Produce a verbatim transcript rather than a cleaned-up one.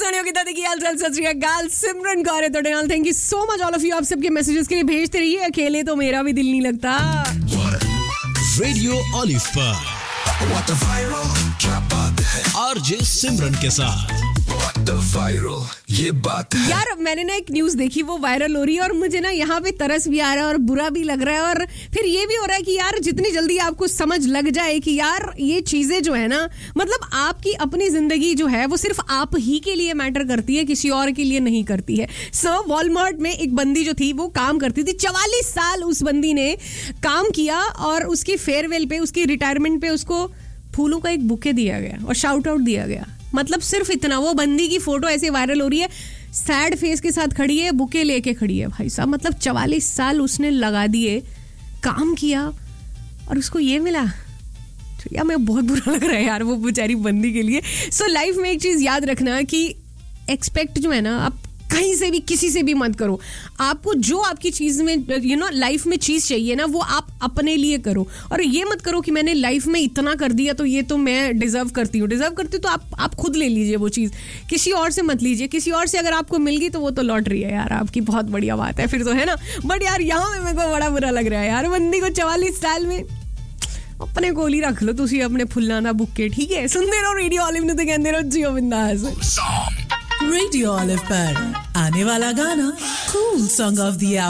सोनियो की दादी की हाल चाल सत श्री अकाल सिमरन कौर है तो नाल thank you so much all of you. आप सबके मैसेजेस के लिए भेजते रहिए, अकेले तो मेरा भी दिल नहीं लगता। रेडियो ऑलिव पर आरजे सिमरन के साथ वायरल ये बात है। यार मैंने ना एक न्यूज देखी, वो वायरल हो रही है और मुझे ना यहाँ पे तरस भी आ रहा है और बुरा भी लग रहा है और फिर ये भी हो रहा है कि यार जितनी जल्दी आपको समझ लग जाए कि यार ये चीजें जो है ना, मतलब आपकी अपनी जिंदगी जो है वो सिर्फ आप ही के लिए मैटर करती है, किसी और के लिए नहीं करती है। सो वॉलमार्ट में एक बंदी जो थी वो काम करती थी, चवालीस साल उस बंदी ने काम किया और उसकी फेयरवेल पे, उसकी रिटायरमेंट पे उसको फूलों का एक बुके दिया गया और शाउट आउट दिया गया। मतलब सिर्फ इतना, वो बंदी की फोटो ऐसे वायरल हो रही है, सैड फेस के साथ खड़ी है, बुके लेके खड़ी है। भाई साहब मतलब चवालीस साल उसने लगा दिए, काम किया और उसको ये मिला। तो यार मैं बहुत बुरा लग रहा है यार वो बेचारी बंदी के लिए। सो so, लाइफ में एक चीज याद रखना कि एक्सपेक्ट जो है ना आप कहीं से भी किसी से भी मत करो। आपको जो आपकी चीज में यू नो लाइफ में चीज चाहिए ना वो आप अपने लिए करो, और ये मत करो कि मैंने लाइफ में इतना कर दिया तो ये तो मैं डिजर्व करती हूँ। डिजर्व करती हूँ तो आप आप खुद ले लीजिए वो चीज, किसी और से मत लीजिए। किसी और से अगर आपको मिल गई तो वो तो लॉटरी है यार आपकी, बहुत बढ़िया बात है फिर तो, है ना। बट यार यहाँ में मेरे को बड़ा बुरा लग रहा है यार, बंदी को चवालीस साल में अपने कोल ही रख लो तुसी अपने फुल्लां दा बुके, ठीक है। सुनते रहो रेडियो ऑलिव ने तो कहते रहो जियो बिंदास। रेडियो ऑलिव पर आने वाला गाना कूल सॉन्ग ऑफ द